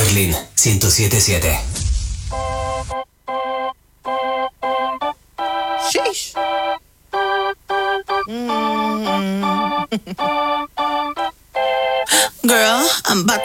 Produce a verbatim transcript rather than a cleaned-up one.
Berlín ciento siete punto siete. Sheesh. Mm. Girl, I'm about